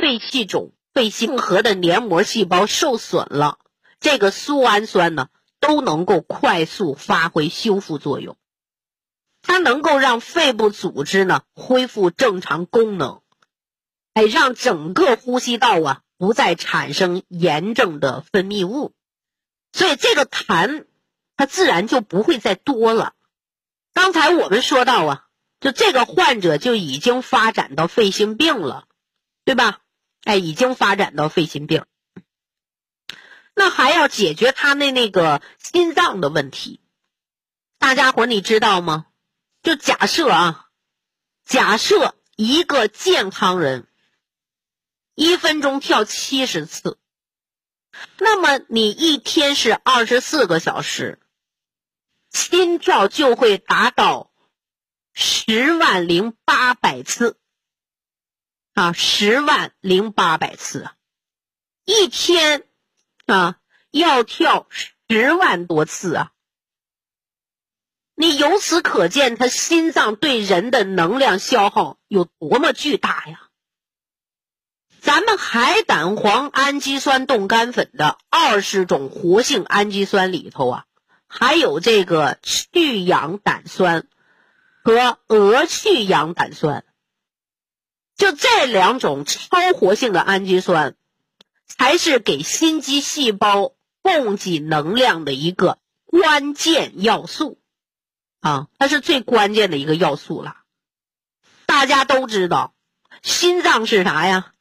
肺气肿、肺心核的黏膜细胞受损了，这个苏氨酸呢都能够快速发挥修复作用，它能够让肺部组织呢恢复正常功能，让整个呼吸道啊不再产生炎症的分泌物，所以这个痰它自然就不会再多了。刚才我们说到啊，就这个患者就已经发展到肺心病了，对吧？已经发展到肺心病。那还要解决他的那个心脏的问题。大家伙你知道吗？就假设一个健康人1分钟跳70次，那么你一天是24个小时，心跳就会达到100800次100800次啊！一天要跳10万多次啊！你由此可见他心脏对人的能量消耗有多么巨大呀！咱们海胆黄氨基酸冻干粉的20种活性氨基酸里头啊，还有这个去氧胆酸和鹅去氧胆酸，就这2种超活性的氨基酸才是给心肌细胞供给能量的一个关键要素它是最关键的一个要素了。大家都知道心脏是啥呀？